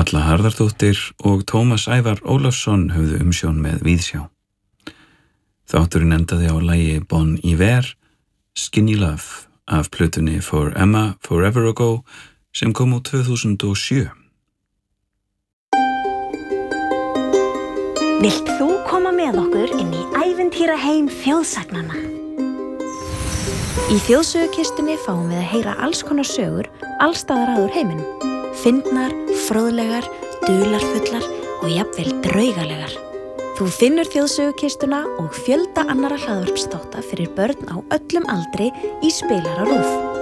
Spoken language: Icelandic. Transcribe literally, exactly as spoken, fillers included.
Halla Harðardóttir og Tómas Ævar Ólafsson höfðu umsjón með Víðsjá. Þátturinn endaði á lagi Bon Iver, Skinny Love af plötunni For Emma Forever Ago sem kom út tvö þúsund og sjö. Vilt þú koma með okkur inn í ævintýraheim þjóðsagnanna? Í þjóðsögukistunni fáum við að heyra alls konar sögur allstaðar að úr heiminum. Fyndnar, fróðlegar, dularfullar og jafnvel draugalegar. Þú finnur þjóðsögukistuna og fjölda annarra hlaðvarpsþátta fyrir börn á öllum aldri í Spilara RÚV.